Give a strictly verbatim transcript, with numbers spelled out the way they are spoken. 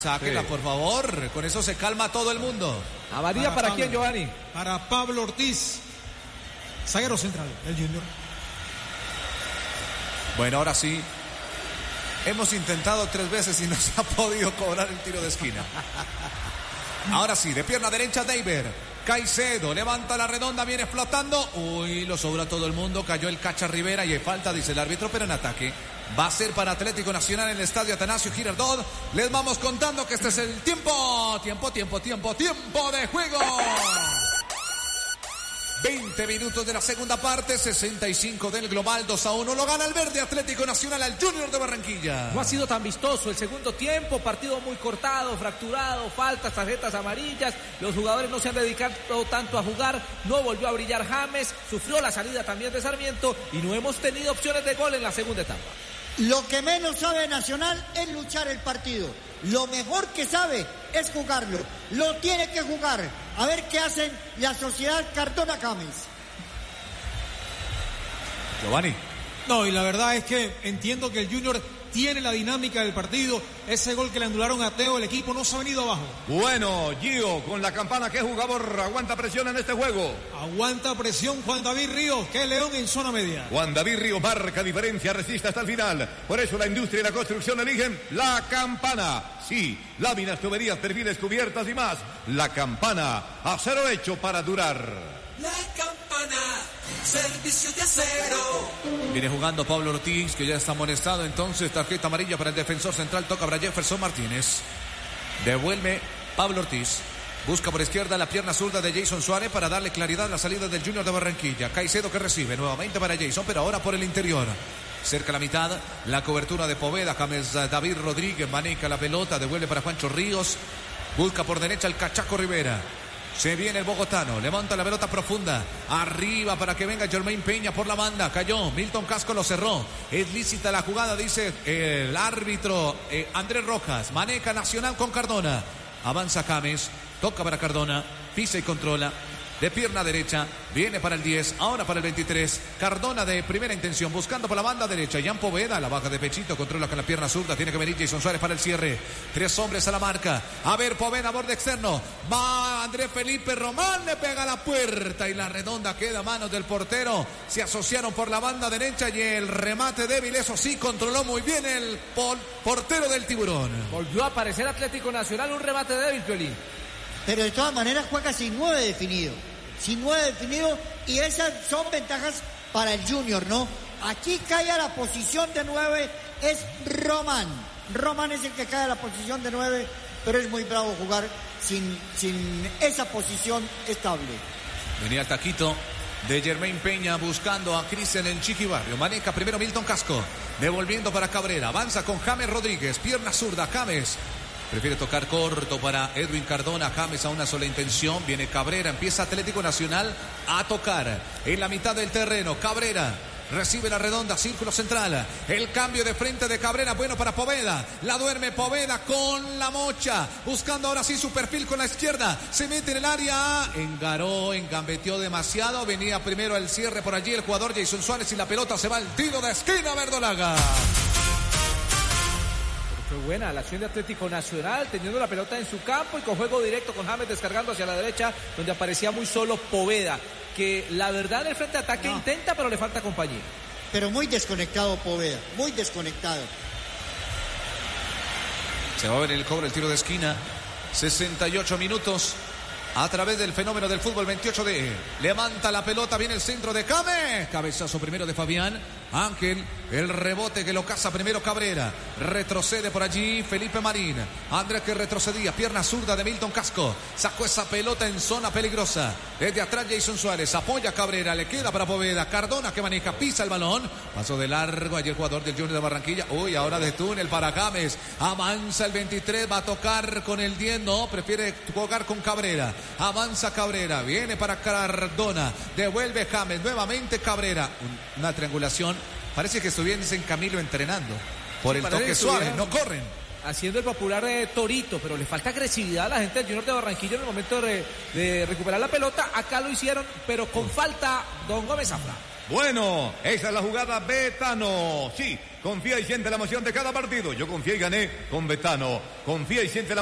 Sáquela, sí, por favor, con eso se calma todo el mundo. ¿Amarilla para, para quién, Giovanni? Para Pablo Ortiz, zaguero central del Junior. Bueno, ahora sí, hemos intentado tres veces y no se ha podido cobrar el tiro de esquina. Ahora sí, de pierna derecha, David. Caicedo levanta la redonda, viene flotando. Uy, lo sobra todo el mundo. Cayó el Cacha Rivera y hay falta, dice el árbitro, pero en ataque va a ser para Atlético Nacional en el estadio Atanasio Girardot. Les vamos contando que este es el tiempo. Tiempo, tiempo, tiempo, tiempo de juego. veinte minutos de la segunda parte, sesenta y cinco del global, dos a uno. Lo gana el verde Atlético Nacional al Junior de Barranquilla. No ha sido tan vistoso el segundo tiempo, partido muy cortado, fracturado, faltas, tarjetas amarillas. Los jugadores no se han dedicado tanto a jugar, no volvió a brillar James, sufrió la salida también de Sarmiento y no hemos tenido opciones de gol en la segunda etapa. Lo que menos sabe Nacional es luchar el partido. Lo mejor que sabe es jugarlo. Lo tiene que jugar. A ver qué hacen la sociedad Cardona James. Giovanni. No, y la verdad es que entiendo que el Junior tiene la dinámica del partido. Ese gol que le anularon a Teo, el equipo no se ha venido abajo. Bueno, Gio, con la campana, ¿qué jugador aguanta presión en este juego? Aguanta presión Juan David Ríos, que es León en zona media. Juan David Ríos marca diferencia, resiste hasta el final. Por eso la industria y la construcción eligen la campana. Sí, láminas, tuberías, perfiles, cubiertas y más. La campana, acero hecho para durar. La campana, servicio de acero. Viene jugando Pablo Ortiz, que ya está amonestado. Entonces, tarjeta amarilla para el defensor central. Toca para Jefferson Martínez. Devuelve Pablo Ortiz. Busca por izquierda la pierna zurda de Jason Suárez para darle claridad a la salida del Junior de Barranquilla. Caicedo que recibe nuevamente para Jason, pero ahora por el interior. Cerca la mitad, la cobertura de Poveda. James David Rodríguez maneja la pelota. Devuelve para Juancho Ríos. Busca por derecha el Cachaco Rivera. Se viene el bogotano, levanta la pelota profunda, arriba para que venga Jermaine Peña por la banda, cayó, Milton Casco lo cerró, es lícita la jugada, dice el árbitro eh, Andrés Rojas, maneja Nacional con Cardona, avanza James, toca para Cardona, pisa y controla, de pierna derecha, viene para el diez, ahora para el veintitrés, Cardona de primera intención, buscando por la banda derecha, Jan Poveda, la baja de pechito, controla con la pierna zurda, tiene que venir Jason Suárez para el cierre, tres hombres a la marca, a ver Poveda, borde externo, va Andrés Felipe Román, le pega a la puerta y la redonda queda a manos del portero, se asociaron por la banda derecha y el remate débil, eso sí, controló muy bien el portero del Tiburón. Volvió a aparecer Atlético Nacional, un remate débil, Piolín. Pero de todas maneras juega sin nueve definido. Sin nueve definido y esas son ventajas para el Junior, ¿no? Aquí cae a la posición de nueve es Román. Román es el que cae a la posición de nueve, pero es muy bravo jugar sin, sin esa posición estable. Venía el taquito de Jermaine Peña buscando a Cristian en Chiquibarrio. Maneja primero Milton Casco, devolviendo para Cabrera. Avanza con James Rodríguez, pierna zurda, James. Prefiere tocar corto para Edwin Cardona. James a una sola intención. Viene Cabrera. Empieza Atlético Nacional a tocar en la mitad del terreno. Cabrera recibe la redonda. Círculo central. El cambio de frente de Cabrera. Bueno para Poveda. La duerme Poveda con la mocha. Buscando ahora sí su perfil con la izquierda. Se mete en el área. Engaró, engambeteó demasiado. Venía primero el cierre por allí el jugador Jason Suárez. Y la pelota se va al tiro de esquina verdolaga. Fue buena la acción de Atlético Nacional, teniendo la pelota en su campo y con juego directo con James descargando hacia la derecha, donde aparecía muy solo Poveda, que la verdad en el frente de ataque no. intenta, pero le falta compañía. Pero muy desconectado Poveda, muy desconectado. Se va a ver el cobro, el tiro de esquina, sesenta y ocho minutos. A través del fenómeno del fútbol veintiocho D. Levanta la pelota, viene el centro de James. Cabezazo primero de Fabián. Ángel, el rebote que lo caza primero Cabrera. Retrocede por allí Felipe Marín. Andrés que retrocedía, pierna zurda de Milton Casco. Sacó esa pelota en zona peligrosa. Desde atrás Jason Suárez, apoya a Cabrera, le queda para Poveda. Cardona que maneja, pisa el balón. Pasó de largo allí el jugador del Junior de Barranquilla. Uy, ahora de túnel para James. Avanza el veintitrés, va a tocar con el diez, no, prefiere jugar con Cabrera. Avanza Cabrera, viene para Cardona, devuelve James, nuevamente Cabrera, una triangulación, parece que estuviesen Camilo entrenando, por sí, el toque suave, no corren. Haciendo el popular eh, torito, pero le falta agresividad a la gente del Junior de Barranquilla en el momento de, de recuperar la pelota, acá lo hicieron, pero con falta Don Gómez Zafra. Bueno, esa es la jugada Betano. Sí, confía y siente la emoción de cada partido. Yo confío y gané con Betano. Confía y siente la